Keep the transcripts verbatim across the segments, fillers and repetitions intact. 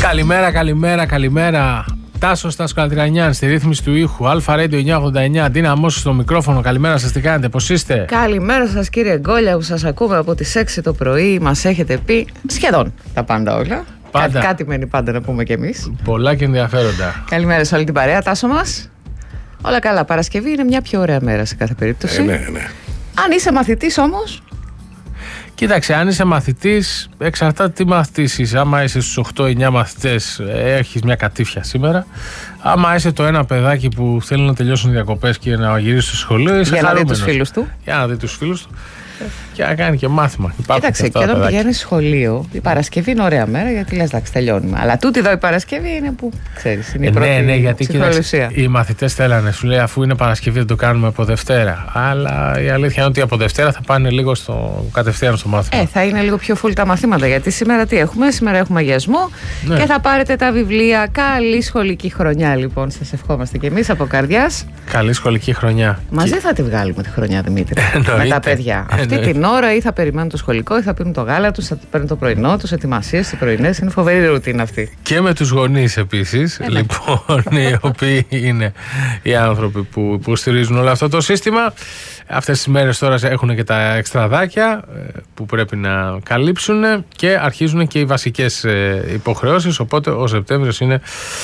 Καλημέρα, καλημέρα, καλημέρα. Τάσος Τάσος Καλατρινιάν στη ρύθμιση του ήχου. Αλφα Radio εννιακόσια ογδόντα εννιά. Ντίνα Αμόσου στο μικρόφωνο. Καλημέρα σας, τι κάνετε, πώς είστε? Καλημέρα σας, κύριε Γκόλια, που σας ακούμε από τις έξι το πρωί. Μας έχετε πει σχεδόν τα πάντα όλα. Πάντα. Κά- κάτι μένει πάντα να πούμε κι εμείς. Πολλά και ενδιαφέροντα. Καλημέρα σε όλη την παρέα. Τάσο μας. Όλα καλά. Παρασκευή είναι μια πιο ωραία μέρα σε κάθε περίπτωση. Ε, ναι, ναι. Αν είσαι μαθητής όμως. Κοίταξε, αν είσαι μαθητής, εξαρτάται τι μαθητής είσαι. Άμα είσαι στους οκτώ εννιά μαθητές, έχεις μια κατήφια σήμερα. Άμα είσαι το ένα παιδάκι που θέλει να τελειώσουν διακοπές και να γυρίσει στο σχολείο, είσαι Για να δει χαρούμενος. τους φίλους του. Για να δει τους φίλους του και να κάνει και μάθημα. Υπάρχουν Κοίταξε, και και αυτά όταν παιδάκια. πηγαίνεις σχολείο, η Παρασκευή είναι ωραία μέρα γιατί λες εντάξει, τελειώνουμε. Αλλά τούτη εδώ η Παρασκευή είναι που ξέρεις, είναι η Ε, πρώτη ναι, ναι, γιατί κοίταξε, ψυχολογία. οι μαθητές θέλανε, σου λέει, αφού είναι Παρασκευή δεν το κάνουμε από Δευτέρα. Αλλά η αλήθεια είναι ότι από Δευτέρα θα πάνε λίγο στο, κατευθείαν στο μάθημα. Ε, θα είναι λίγο πιο full τα μαθήματα. Γιατί σήμερα τι έχουμε? Σήμερα έχουμε αγιασμό Ναι. και θα πάρετε τα βιβλία. Καλή σχολική χρονιά, λοιπόν. Σας ευχόμαστε κι εμείς από καρδιάς. Καλή σχολική χρονιά. Μαζί Και- θα τη βγάλουμε τη χρονιά, Δημήτρη. Εννοείται. Με τα παιδιά. Αυτή Εννοείται. την ώρα ή θα περιμένουν το σχολικό, ή θα πίνουν το γάλα τους, θα παίρνουν το πρωινό τους, ετοιμασίες, οι πρωινές. Είναι φοβερή ρουτίνα αυτή. Και με τους γονείς επίσης, Ε, ναι. λοιπόν, οι οποίοι είναι οι άνθρωποι που υποστηρίζουν όλο αυτό το σύστημα. Αυτές τις μέρες τώρα έχουν και τα εξτραδάκια ε, που πρέπει να καλύψουν και αρχίζουν και οι βασικές ε, υποχρεώσεις, οπότε ο Σεπτέμβριος είναι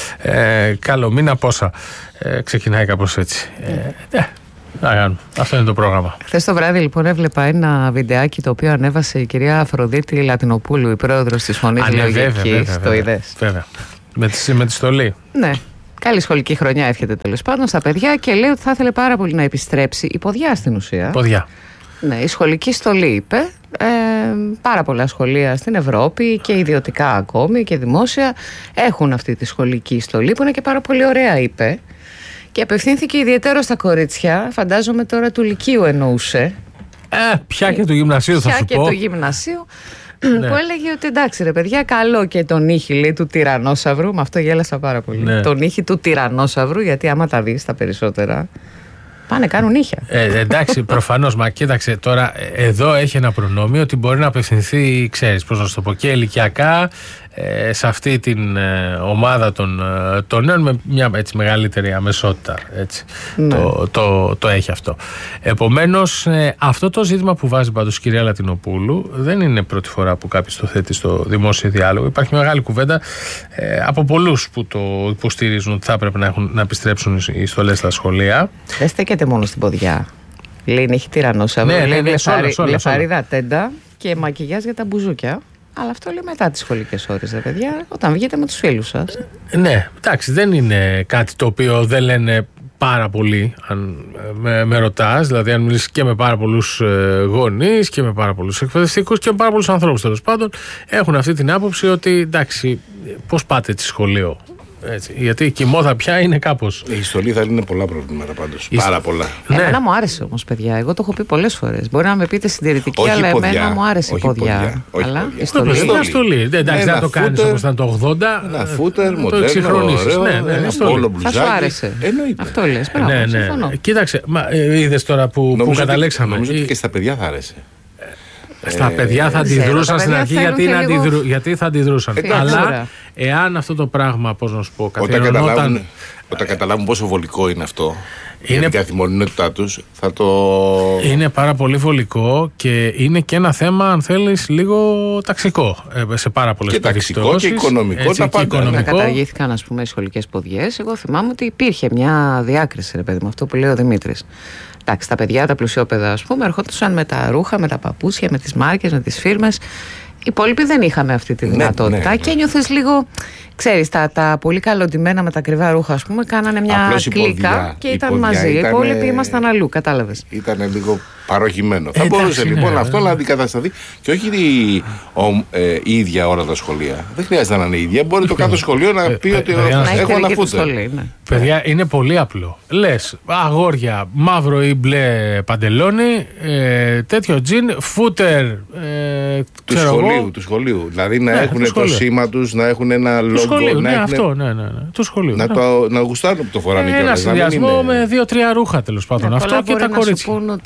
ε, καλό μήνα πόσα. Ε, ξεκινάει κάπως έτσι. Ε, ε, να κάνουμε. Αυτό είναι το πρόγραμμα. Χθες το βράδυ, λοιπόν, έβλεπα ένα βιντεάκι το οποίο ανέβασε η κυρία Αφροδίτη Λατινοπούλου, η πρόεδρος της Φωνής Α, ναι, βέβαια, Λογικής. βέβαια, Το βέβαια, είδες? βέβαια. Με τη, με τη στολή. Ναι. Καλή σχολική χρονιά εύχεται τέλος πάντων στα παιδιά και λέει ότι θα ήθελε πάρα πολύ να επιστρέψει η ποδιά στην ουσία. Ποδιά. Ναι, η σχολική στολή, είπε. Ε, πάρα πολλά σχολεία στην Ευρώπη και ιδιωτικά ακόμη και δημόσια έχουν αυτή τη σχολική στολή που είναι και πάρα πολύ ωραία, είπε. Και απευθύνθηκε ιδιαίτερα στα κορίτσια, φαντάζομαι τώρα του Λυκείου εννοούσε. Ε, πια και του γυμνασίου θα Πια σου και πω. του γυμνασίου. Ναι. Που έλεγε ότι εντάξει ρε παιδιά, καλό και τον ήχη, λέει, του τυρανόσαυρου. Με αυτό γέλασα πάρα πολύ. Ναι. Τον ήχη του τυρανόσαυρου, γιατί άμα τα δεις τα περισσότερα πάνε κάνουν ήχια. Ε, εντάξει, προφανώς, μα κοίταξε τώρα, ε, εδώ έχει ένα προνόμιο ότι μπορεί να απευθυνθεί, ξέρεις, πώς να σου το πω, και ηλικιακά ε, σε αυτή την ε, ομάδα των, ε, των νέων με μια έτσι μεγαλύτερη αμεσότητα. Έτσι. Ναι. Το, το, το έχει αυτό. Επομένως, ε, αυτό το ζήτημα που βάζει πάντως η κυρία Λατινοπούλου δεν είναι πρώτη φορά που κάποιος το θέτει στο δημόσιο διάλογο. Υπάρχει μεγάλη κουβέντα ε, από πολλούς που το υποστηρίζουν ότι θα έπρεπε να, έχουν, να επιστρέψουν οι στολές στα σχολεία. Δεν στέκεται μόνο στην ποδιά. Λέει έχει τυρανόσαυρο, Ναι, ναι, λέει ναι, σε όλα, βλεφαρι- σε όλα, σε όλα. βλεφαρίδα τέντα και μακιγιάζ για τα μπουζούκια. Αλλά αυτό λέει μετά τις σχολικές ώρες, ρε παιδιά, όταν βγείτε με τους φίλους σας. Ναι, εντάξει, δεν είναι κάτι το οποίο δεν λένε πάρα πολύ, αν με, με ρωτάς. Δηλαδή, αν μιλήσεις και με πάρα πολλούς ε, γονείς και με πάρα πολλούς εκπαιδευτικούς και με πάρα πολλούς ανθρώπους, τέλος πάντων, έχουν αυτή την άποψη ότι εντάξει, πώς πάτε έτσι σχολείο. Έτσι, γιατί και η μόδα πια είναι κάπως. Η στολή θα λύνει πολλά προβλήματα πάντως. Η Πάρα στο- πολλά. Ναι. Εμένα μου άρεσε όμως, παιδιά. Εγώ το έχω πει πολλές φορές. Μπορεί να με πείτε συντηρητική, Όχι αλλά ποδιά, εμένα μου άρεσε η όχι ποδιά. ποδιά, όχι Αλλά ποδιά. η στολή. Είναι στολή. μια στολή. Δεν, εντάξει, Ένα δεν το κάνεις φούτερ, όπως ήταν το ογδόντα. Ένα ε, φούτερ, το μοντέρνο, εξυγχρονίσεις. ωραίο, Ναι, ναι, ένα είναι στολή. πόλο Θα μπλουζάκι. σου άρεσε. Εννοείται. Αυτό λες. Μπράβο, Ναι, ναι. συμφωνώ. Κοίταξε, μα, ε, είδες τώρα που, που Νομίζω ότι- καταλέξαμε. Νομίζω ότι Η- και στα παιδιά θα άρεσε. Στα παιδιά θα δεν ξέρω, αντιδρούσαν τα στην παιδιά αρχή θέλουν γιατί, και να λίγο αντιδρού, γιατί θα αντιδρούσαν. φιλτούρα. Αλλά εάν αυτό το πράγμα, πώς να σου πω, Όταν καθιερωνόταν. καταλάβουν, όταν καταλάβουν πόσο βολικό είναι αυτό Είναι- για την καθημερινότητά τους, θα το. Είναι πάρα πολύ βολικό και είναι και ένα θέμα, αν θέλεις, λίγο ταξικό ε, σε πάρα πολλές Και ταξικό περιπτώσεις. και οικονομικό, Έτσι, τα και πάντα. Να οικονομικό. καταργήθηκαν, ας πούμε, οι σχολικές ποδιές. Εγώ θυμάμαι ότι υπήρχε μια διάκριση, ρε παιδί μου, αυτό που λέει ο Δημήτρης. Εντάξει, τα παιδιά, τα πλουσιόπαιδα, ας πούμε, ερχόντουσαν με τα ρούχα, με τα παπούτσια, με τις μάρκες, με τις φίρμες. Οι υπόλοιποι δεν είχαμε αυτή τη Ναι, δυνατότητα. ναι, Και ναι. ένιωθες λίγο, ξέρεις, τα, τα πολύ καλοντημένα με τα ακριβά ρούχα, ας πούμε, κάνανε μια Απλώς η κλίκα ποδιά, και η ήταν ποδιά μαζί. Οι ήτανε- υπόλοιποι ήμασταν αλλού, κατάλαβες. Ήταν λίγο παροχημένο. Θα Εντάξει, μπορούσε ναι, λοιπόν ναι. αυτό να αντικατασταθεί και όχι η, ο- ε, η ίδια ώρα τα σχολεία. Δεν χρειάζεται να είναι η ίδια. Μπορεί το κάθε σχολείο να πει ε, ότι ε, ε, να Να έχει έχω ένα δική του φούτερ. στολή, ναι. Παιδιά, είναι πολύ απλό. Λες, αγόρια, μαύρο ή μπλε παντελόνι, ε, τέτοιο τζιν, φούτερ, ε, Του ξέρω εγώ, σχολείου, του σχολείου. Δηλαδή να Ναι, έχουν του το σχολείου. σήμα του, να έχουν ένα του λόγο. σχολείου. να Ναι, έχουν- αυτό, ναι, ναι, ναι. Του σχολείου. Να, ναι. το, να γουστάρουν που το φοράνε Ένα κιόλας, να μην συνδυασμό είναι- με δύο-τρία ρούχα τέλος πάντων. Ναι, Αυτό πολλά και μπορεί τα να κορίτσια. σου πούν ότι εντάξει,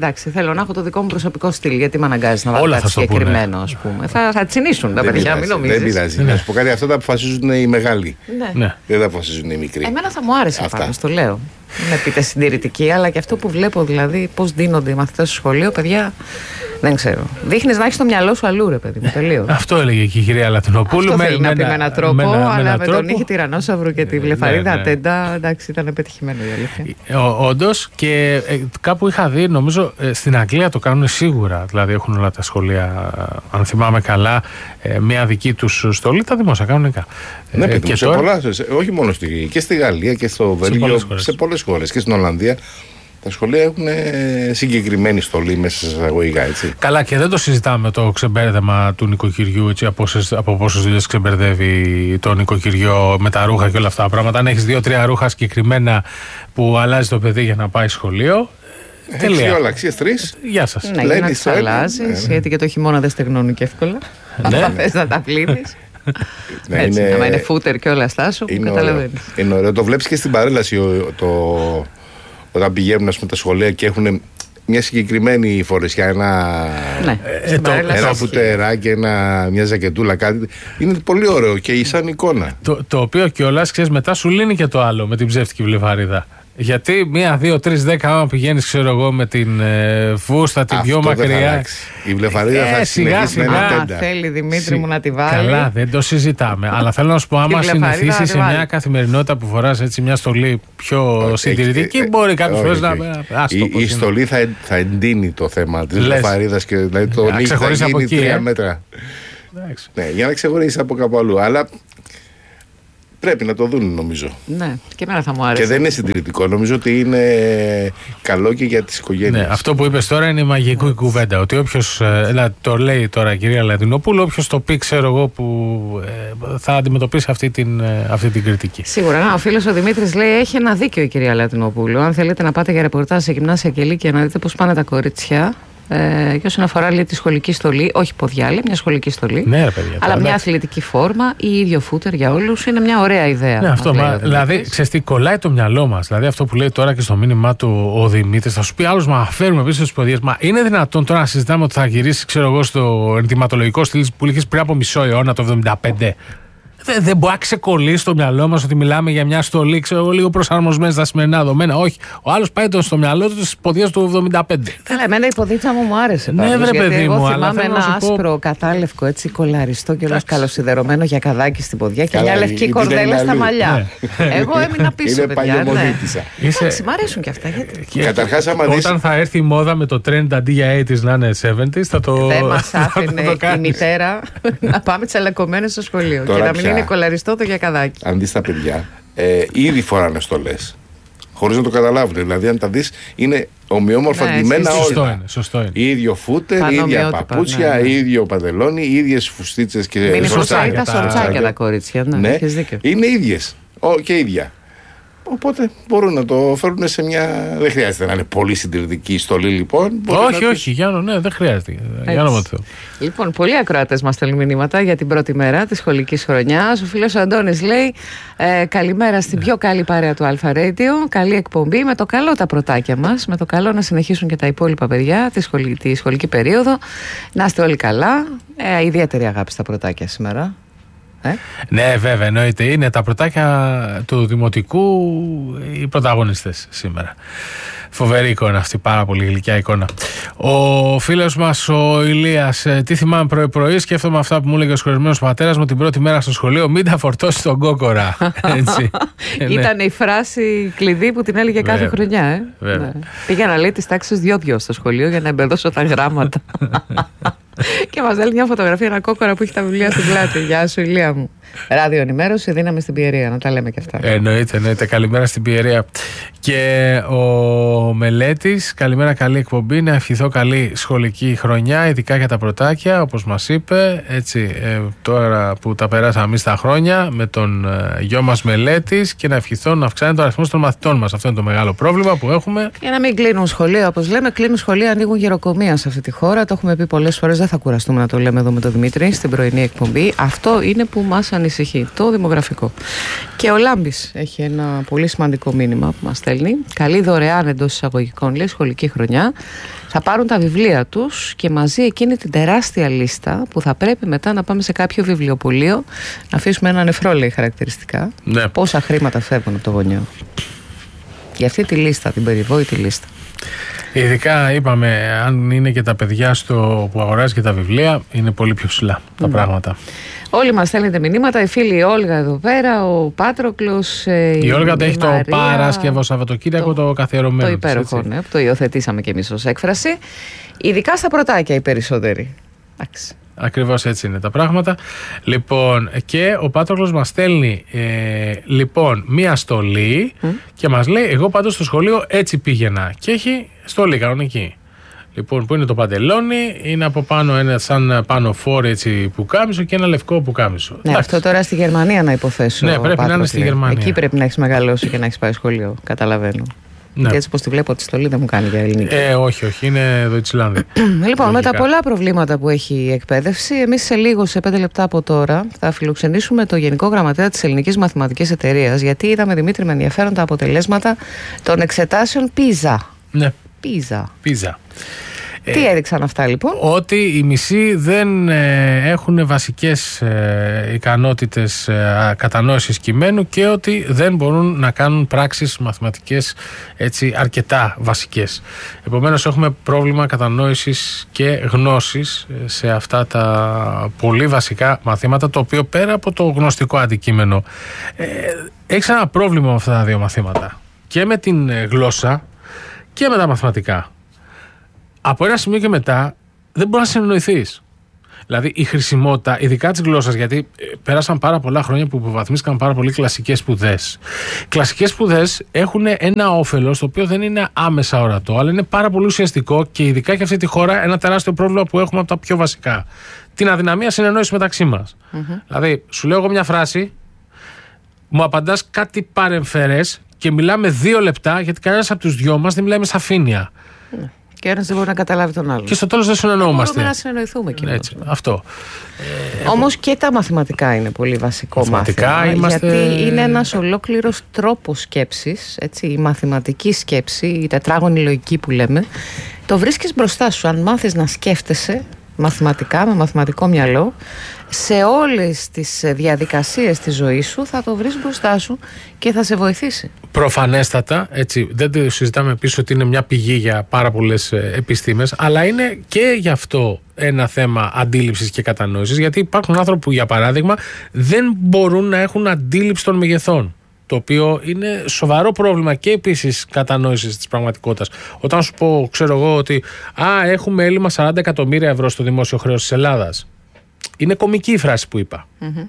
εντάξει, θέλω να έχω το δικό μου προσωπικό στυλ. Γιατί με αναγκάζει να βάλω κάτι συγκεκριμένο, ας πούμε. Θα, θα τσινήσουν τα παιδιά, μην νομίζεις. Δεν πειράζει. Να σου πω κάτι, αυτά τα αποφασίζουν οι μεγάλοι. Ναι. Δεν τα αποφασίζουν οι μικροί. Εμένα θα μου άρεσε πάνω, το λέω. Με πείτε συντηρητική, αλλά και αυτό που βλέπω δηλαδή, πώς δίνονται οι μαθητές στο σχολείο, παιδιά. Δεν ξέρω. Δείχνεις να έχεις το μυαλό σου αλλού, ρε παιδί μου. Τελείως. Αυτό έλεγε και η κυρία Λατινοπούλου. Αυτό θέλει να πει με έναν τρόπο, με ένα, αλλά με, με τον ήχη τυρανόσαυρο και τη βλεφαρίδα ναι, ναι. Τέντα, εντάξει, ήταν πετυχημένο η αλήθεια. Όντως, και ε, κάπου είχα δει, νομίζω, ε, στην Αγγλία το κάνουν σίγουρα. Δηλαδή έχουν όλα τα σχολεία, αν θυμάμαι καλά, ε, μια δική τους στολή, τα δημόσια κανονικά. Ναι, ε, και σε τώρα... πολλά, όχι μόνο στη, και στη Γαλλία και στο Βέλγιο, σε πολλές χώρες και στην Ολλανδία. Τα σχολεία έχουν συγκεκριμένη στολή μέσα σε εισαγωγικά, έτσι. Καλά, και δεν το συζητάμε το ξεμπέρδεμα του νοικοκυριού, έτσι, από, από πόσες δουλειές ξεμπερδεύει το νοικοκυριό με τα ρούχα και όλα αυτά τα πράγματα. Αν έχεις δύο-τρία ρούχα συγκεκριμένα που αλλάζει το παιδί για να πάει σχολείο. Έχεις δύο αλλαξίες, τρεις. Γεια σας. Ναι, για να τις αλλάζεις, γιατί και το χειμώνα δεν στεγνώνουν και εύκολα. Αν θες να τα πλύνεις. Ναι, έτσι, είναι... άμα είναι φούτερ και όλα στα σου, καταλαβαίνεις. Είναι ωραίο. Το βλέπεις και στην παρέλαση το... όταν πηγαίνουν ας πούμε, τα σχολεία και έχουν μια συγκεκριμένη φορεσιά, ένα, ναι, ε, το, ένα φουτεράκι, ένα, μια ζακετούλα, κάτι. Είναι πολύ ωραίο και σαν εικόνα. Το, το οποίο κιόλας, ξέρεις, μετά σου λύνει και το άλλο με την ψεύτικη βλεφαρίδα. Γιατί μία, δύο, τρεις, δέκα, άμα πηγαίνεις, ξέρω εγώ, με την ε, φούστα, την πιο μακριά. Η βλεφαρίδα ε, θα συνεχίσει να είναι τέντα. Θέλει, Δημήτρη μου, να τη βάλει. Καλά, δεν το συζητάμε. Αλλά θέλω να σου πω, άμα συνηθίσει σε μια καθημερινότητα που φοράς έτσι μια στολή πιο συντηρητική, μπορεί κάποιες φορές να. Η στολή θα εντείνει το θέμα της βλεφαρίδας και το νύχι θα γίνει τρία μέτρα. Για να ξεχωρίσει από κάπου αλλού. Αλλά. Πρέπει να το δουν, νομίζω. Ναι, και εμένα θα μου άρεσε. Και δεν είναι συντηρητικό. Νομίζω ότι είναι καλό και για τις οικογένειες. Ναι, αυτό που είπες τώρα είναι η μαγική κουβέντα. Ότι όποιος ε, το λέει τώρα η κυρία Λατινοπούλου, όποιος το πει, ξέρω εγώ, που ε, θα αντιμετωπίσει αυτή την, ε, αυτή την κριτική. Σίγουρα. Ο φίλος ο Δημήτρης λέει: έχει ένα δίκιο η κυρία Λατινοπούλου. Αν θέλετε να πάτε για ρεπορτάζ σε γυμνάσια και λύκεια να δείτε πώς πάνε τα κορίτσια. Ε, και όσον αφορά λέει, τη σχολική στολή, όχι ποδιάλια, μια σχολική στολή. Ναι, παιδιά, αλλά ναι. Μια αθλητική φόρμα ή ίδιο φούτερ για όλους είναι μια ωραία ιδέα. Ναι, αυτό. Μα, δηλαδή, ξέρεις τι, κολλάει το μυαλό μας. Δηλαδή, αυτό που λέει τώρα και στο μήνυμά του ο Δημήτρης, θα σου πει άλλος, μα φέρουμε πίσω τις ποδιές. Μα είναι δυνατόν τώρα να συζητάμε ότι θα γυρίσει, ξέρω εγώ, στο ενδυματολογικό στυλ που είχες πριν από μισό αιώνα, το εβδομήντα πέντε. Δεν, δεν μπορεί να ξεκολλήσει στο μυαλό μας ότι μιλάμε για μια στολή, ξέρω, λίγο προσαρμοσμένη στα σημερινά δεδομένα. Όχι. Ο άλλος πάει το στο μυαλό του στις ποδιές του εβδομήντα πέντε. Καλά, εμένα η ποδίτσα μου μου άρεσε. Ναι, βρε παιδί μου. Εγώ αλλά θυμάμαι ένα άσπρο πω... κατάλευκο έτσι κολαριστό και όλο καλοσιδερωμένο για καδάκι στην ποδιά και μια λευκή κορδέλα στα μαλλιά. Εγώ έμεινα πίσω, παιδιά. Εντάξει, μ' αρέσουν και αυτά. Καταρχάς, όταν θα έρθει η μόδα με το trend αντί για ογδόντα να είναι εβδομήντα, θα το. Δεν μας άφηνε η μητέρα να πάμε τσαλακωμένες στο σχολείο και να μην είναι κολαριστό το γιακαδάκι. Αν δεις τα παιδιά, ε, ήδη φοράνε στολές. Χωρίς να το καταλάβουν. Δηλαδή, αν τα δεις, είναι ομοιόμορφα ναι, ντυμένα όλα. Σωστό είναι, σωστό είναι. Ίδιο φούτερ, ίδια παπούτσια, ναι, ναι. ίδιο παντελόνι, ίδιες φουστίτσες και μην είναι σωστά, τα σορτσάκια τα κορίτσια. Ναι, ναι. Είναι ίδιες. Ο, και ίδια. Οπότε μπορούν να το φέρουν σε μια. Δεν χρειάζεται να είναι πολύ συντηρητική στολή, λοιπόν. Όχι, να... όχι, Γιάννο, ναι, δεν χρειάζεται. Γιάννο, λοιπόν, πολλοί ακροατές μας στέλνουν μηνύματα για την πρώτη μέρα της σχολικής χρονιάς. Ο φίλος ο Αντώνης λέει: ε, καλημέρα στην πιο καλή παρέα του Αλφα Radio. Καλή εκπομπή. Με το καλό τα πρωτάκια μας. Με το καλό να συνεχίσουν και τα υπόλοιπα παιδιά τη, σχολική, τη σχολική περίοδο. Να είστε όλοι καλά. Ε, ιδιαίτερη αγάπη στα πρωτάκια σήμερα. Ε? Ναι, βέβαια, εννοείται. Είναι τα πρωτάκια του Δημοτικού οι πρωταγωνιστές σήμερα. Φοβερή εικόνα αυτή, πάρα πολύ γλυκιά εικόνα. Ο φίλος μας ο Ηλίας, τι θυμάμαι πρωί-πρωί, σκέφτομαι αυτά που μου έλεγε ο σχολιασμένος πατέρας μου την πρώτη μέρα στο σχολείο, μην τα φορτώσει τον κόκορα. Έτσι. Ήταν η φράση κλειδί που την έλεγε κάθε βέβαια, χρονιά. Ε? Ναι. Πήγα να λέει τις τάξεις δυο-δυο στο σχολείο για να εμπεδώσω τα γράμματα. Και μας έλεγε μια φωτογραφία, ένα κόκορα που έχει τα βιβλία στην πλάτη. Γεια σου, Ηλία μου. Ράδιο ενημέρωση, δύναμη στην Πιερία, να τα λέμε και αυτά. Εννοείται, εννοείται. Καλημέρα στην Πιερία. Και ο Μελέτης, καλημέρα, καλή εκπομπή. Να ευχηθώ καλή σχολική χρονιά, ειδικά για τα πρωτάκια, όπως μας είπε. Έτσι, ε, τώρα που τα περάσαμε εμείς τα χρόνια με τον ε, γιο μας Μελέτης, και να ευχηθώ να αυξάνεται ο αριθμός των μαθητών μας. Αυτό είναι το μεγάλο πρόβλημα που έχουμε. Για να μην κλείνουν σχολεία, όπως λέμε, κλείνουν σχολεία, ανοίγουν γεροκομεία σε αυτή τη χώρα. Το έχουμε πει πολλές φορές, δεν θα κουραστούμε να το λέμε εδώ με τον Δημήτρη στην πρωινή εκπομπή. Αυτό είναι που μας ανησυχεί, το δημογραφικό. Και ο Λάμπης έχει ένα πολύ σημαντικό μήνυμα που μας στέλνει. Καλή δωρεάν εντός εισαγωγικών, λέει, σχολική χρονιά. Θα πάρουν τα βιβλία τους και μαζί εκείνη την τεράστια λίστα που θα πρέπει μετά να πάμε σε κάποιο βιβλιοπωλείο να αφήσουμε ένα νεφρό, λέει, χαρακτηριστικά. Ναι. Πόσα χρήματα φεύγουν από το γονιό για αυτή τη λίστα, την περιβόητη λίστα. Ειδικά είπαμε, αν είναι και τα παιδιά στο, που αγοράζει και τα βιβλία, είναι πολύ πιο ψηλά τα mm. πράγματα. Όλοι μας στέλνετε μηνύματα, η φίλη η Όλγα εδώ πέρα, ο Πάτροκλος. Η, η Όλγα έχει το Παρασκευό Σαββατοκύριακο το, το καθιερωμένο. Το υπέροχο, ναι, που το υιοθετήσαμε κι εμείς ως έκφραση. Ειδικά στα πρωτάκια οι περισσότεροι. Εντάξει. Ακριβώς έτσι είναι τα πράγματα. Λοιπόν, και ο Πάτροκλος μας στέλνει ε, λοιπόν μία στολή mm. και μας λέει, εγώ πάντως στο σχολείο έτσι πήγαινα. Και έχει στολή κανονική. Λοιπόν, που είναι το παντελόνι, είναι από πάνω ένα σαν πάνω φόρο έτσι πουκάμισο και ένα λευκό πουκάμισο. Ναι, εντάξει. Αυτό τώρα στη Γερμανία να υποθέσω. Ναι, πρέπει Πάτροκλη. Να είναι στη Γερμανία. Εκεί πρέπει να έχεις μεγαλώσει και να έχεις πάει σχολείο. Καταλαβαίνω. Ναι. Και έτσι πως τη βλέπω τη στολή δεν μου κάνει για ελληνική. Ε, όχι, όχι, είναι Δοϊτσλάνδη. Λοιπόν, με τα πολλά προβλήματα που έχει η εκπαίδευση, εμείς σε λίγο, σε πέντε λεπτά από τώρα, θα φιλοξενήσουμε το Γενικό Γραμματέα της Ελληνικής Μαθηματικής Εταιρείας, γιατί είδαμε, Δημήτρη, με ενδιαφέρον τα αποτελέσματα των εξετάσεων πίζα. Ναι. Πίζα. Πίζα. Τι έδειξαν αυτά λοιπόν? Ότι οι μισοί δεν ε, έχουν βασικές ε, ικανότητες ε, κατανόησης κειμένου και ότι δεν μπορούν να κάνουν πράξεις μαθηματικές έτσι, αρκετά βασικές. Επομένως έχουμε πρόβλημα κατανόησης και γνώσης σε αυτά τα πολύ βασικά μαθήματα, το οποίο πέρα από το γνωστικό αντικείμενο ε, έχει ένα πρόβλημα με αυτά τα δύο μαθήματα. Και με την γλώσσα και με τα μαθηματικά. Από ένα σημείο και μετά δεν μπορεί να συνεννοηθείς. Δηλαδή η χρησιμότητα, ειδικά της γλώσσας, γιατί πέρασαν πάρα πολλά χρόνια που υποβαθμίστηκαν πάρα πολύ κλασικές σπουδές. Κλασικές σπουδές έχουν ένα όφελος το οποίο δεν είναι άμεσα ορατό, αλλά είναι πάρα πολύ ουσιαστικό και ειδικά για αυτή τη χώρα ένα τεράστιο πρόβλημα που έχουμε από τα πιο βασικά. Την αδυναμία συνεννόησης μεταξύ μας. Mm-hmm. Δηλαδή, σου λέω εγώ μια φράση, μου απαντάς κάτι παρεμφερές και μιλάμε δύο λεπτά, γιατί κανένας από τους δυο μας δεν μιλάει με σαφήνεια. Mm. Και ένας δεν μπορεί να καταλάβει τον άλλο. Και στο τέλος δεν συνεννοούμαστε. Μπορούμε να συνεννοηθούμε και έτσι, αυτό. Ε, Όμως και τα μαθηματικά είναι πολύ βασικό μαθηματικά μάθημα. Είμαστε... Γιατί είναι ένας ολόκληρος τρόπος σκέψης. Έτσι, η μαθηματική σκέψη, η τετράγωνη λογική που λέμε, το βρίσκεις μπροστά σου. Αν μάθεις να σκέφτεσαι μαθηματικά, με μαθηματικό μυαλό, σε όλες τις διαδικασίες της ζωής σου θα το βρεις μπροστά σου και θα σε βοηθήσει. Προφανέστατα, έτσι, δεν το συζητάμε πίσω ότι είναι μια πηγή για πάρα πολλές επιστήμες, αλλά είναι και γι' αυτό ένα θέμα αντίληψης και κατανόησης, γιατί υπάρχουν άνθρωποι που, για παράδειγμα, δεν μπορούν να έχουν αντίληψη των μεγεθών. Το οποίο είναι σοβαρό πρόβλημα και επίσης κατανόησης της πραγματικότητας. Όταν σου πω, ξέρω εγώ, ότι α, έχουμε έλλειμμα σαράντα εκατομμύρια ευρώ στο δημόσιο χρέος της Ελλάδας. Είναι κωμική η φράση που είπα. Mm-hmm.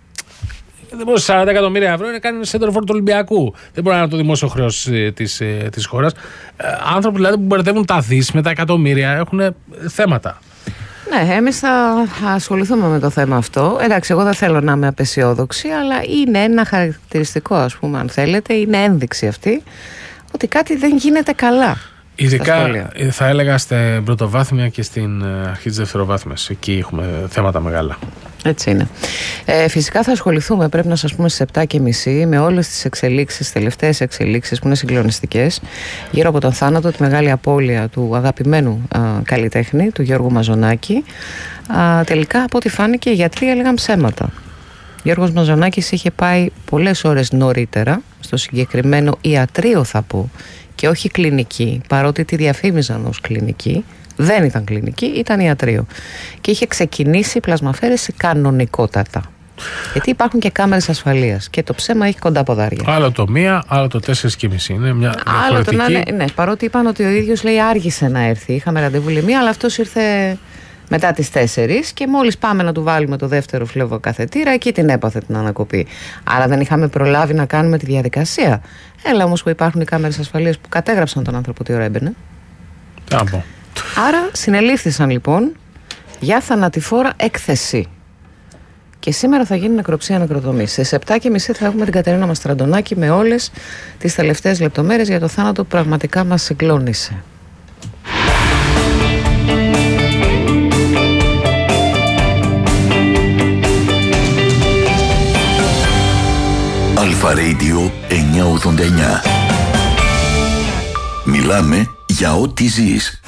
Δεν μπορεί σαράντα εκατομμύρια ευρώ να κάνει σέντερφορ του Ολυμπιακού. Δεν μπορεί να είναι το δημόσιο χρέος της, της χώρας. Άνθρωποι δηλαδή που μπερδεύουν τα δις με τα εκατομμύρια έχουν θέματα. Ναι, εμείς θα ασχοληθούμε με το θέμα αυτό. Εντάξει, εγώ δεν θέλω να είμαι απεσιόδοξη, αλλά είναι ένα χαρακτηριστικό, ας πούμε, αν θέλετε, είναι ένδειξη αυτή ότι κάτι δεν γίνεται καλά. Ειδικά θα έλεγα στην πρωτοβάθμια και στην αρχή της δευτεροβάθμιας. Εκεί έχουμε θέματα μεγάλα. Έτσι είναι. Ε, φυσικά θα ασχοληθούμε, πρέπει να σας πούμε, στις επτά και μισή με όλες τις εξελίξεις, τις τελευταίες εξελίξεις που είναι συγκλονιστικές γύρω από τον θάνατο, τη μεγάλη απώλεια του αγαπημένου α, καλλιτέχνη, του Γιώργου Μαζονάκη. Α, τελικά, από ό,τι φάνηκε, οι γιατροί έλεγαν ψέματα. Ο Γιώργος Μαζονάκης είχε πάει πολλές ώρες νωρίτερα στο συγκεκριμένο ιατρείο, θα πω, και όχι κλινική, παρότι τη διαφήμιζαν ως κλινική. Δεν ήταν κλινική, ήταν ιατρείο. Και είχε ξεκινήσει πλασμαφέρεση κανονικότατα. Γιατί υπάρχουν και κάμερες ασφαλείας και το ψέμα έχει κοντά ποδάρια. Άλλο το μία, άλλο το τέσσερις και μισή. Είναι μια άλλο το να, ναι, ναι, παρότι είπαν ότι ο ίδιος, λέει, άργησε να έρθει. Είχαμε ραντεβού μία, αλλά αυτός ήρθε μετά τις τέσσερις και μόλις πάμε να του βάλουμε το δεύτερο φλεβοκαθετήρα, εκεί την έπαθε την ανακοπή. Άρα δεν είχαμε προλάβει να κάνουμε τη διαδικασία. Έλα όμως που υπάρχουν οι κάμερες ασφαλείας που κατέγραψαν τον άνθρωπο τι ώρα έμπαινε. Άμπο. Άρα συνελήφθησαν λοιπόν για θανατηφόρα έκθεση. Και σήμερα θα γίνει νεκροψία νεκροτομής. Στις επτά και μισή θα έχουμε την Κατερίνα Μαστραντονάκη με όλες τις τελευταίες λεπτομέρειες για το θάνατο που πραγματικά μας συγκλώνησε. Αλφα Radio εννιακόσια ογδόντα εννιά. Μιλάμε για ό,τι ζεις.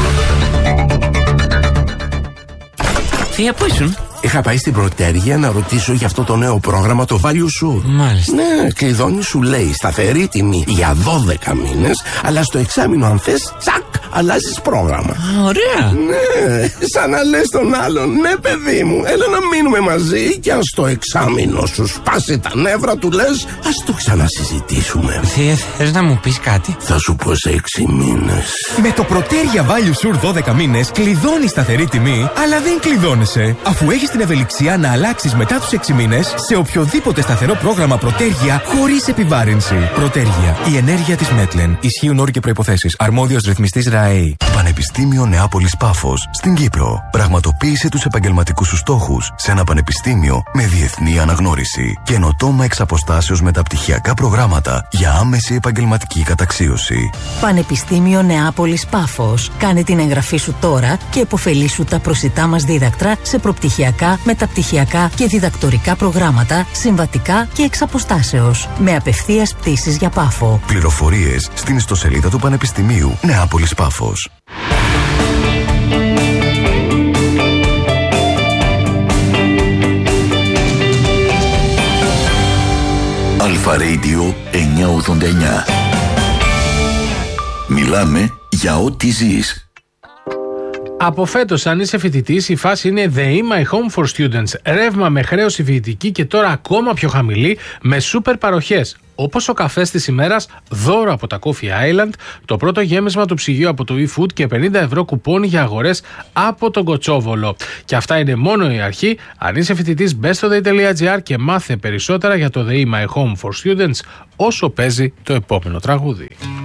Θεία, πού ήσουν? Είχα πάει στην Πρωτέργεια να ρωτήσω για αυτό το νέο πρόγραμμα, το Value Sur. Μάλιστα. Ναι, κλειδώνει, σου λέει σταθερή τιμή για δώδεκα μήνες, αλλά στο εξάμηνο αν θες, τσακ, αλλάζεις πρόγραμμα. Α, ωραία. Ναι, σαν να λες τον άλλον, ναι παιδί μου, έλα να μείνουμε μαζί και αν στο εξάμηνο σου σπάσει τα νεύρα του λες, ας το ξανασυζητήσουμε. Θεία, θες να μου πεις κάτι? Θα σου πω σε έξι μήνες. Με το Πρωτέργεια Value Sur δώδεκα μήνες κλειδώνεις σταθερή τιμή, αλλά δεν κλειδώνεσαι, αφού έχεις την ευελιξία να αλλάξεις μετά τους έξι μήνες σε οποιοδήποτε σταθερό πρόγραμμα Πρωτέργεια χωρίς επιβάρυνση. Πρωτέργεια. Η ενέργεια της Μέτλεν. Ισχύουν όροι και προϋποθέσεις. Αρμόδιος ρυθμιστής ΡΑΕΗ. Πανεπιστήμιο Νεάπολης Πάφος στην Κύπρο. Πραγματοποίησε τους επαγγελματικούς σου στόχους σε ένα πανεπιστήμιο με διεθνή αναγνώριση. Καινοτόμα εξ αποστάσεως μεταπτυχιακά προγράμματα για άμεση επαγγελματική καταξίωση. Πανεπιστήμιο Νεάπολης Πάφος. Κάνε την εγγραφή σου τώρα και επωφελήσου τα προσιτά μας δίδακτρα σε προπτυχιακά, μεταπτυχιακά και διδακτορικά προγράμματα, συμβατικά και εξ αποστάσεως. Με απευθείας πτήσεις για Πάφο. Πληροφορίες στην ιστοσελίδα του Πανεπιστημίου Νεάπολης Πάφος. Αλφα Radio εννιακόσια ογδόντα εννιά. Μιλάμε για ό,τι ζεις. Από φέτος, αν είσαι φοιτητής, η φάση είναι The In My Home for Students. Ρεύμα με χρέωση φοιτητική και τώρα ακόμα πιο χαμηλή με σούπερ παροχές. Όπως ο καφές της ημέρας, δώρο από τα Coffee Island, το πρώτο γέμισμα του ψυγείου από το eFood και πενήντα ευρώ κουπόνι για αγορές από τον Κοτσόβολο. Και αυτά είναι μόνο η αρχή. Αν είσαι φοιτητής, μπες στο day.gr και μάθε περισσότερα για το The In My Home for Students όσο παίζει το επόμενο τραγούδι.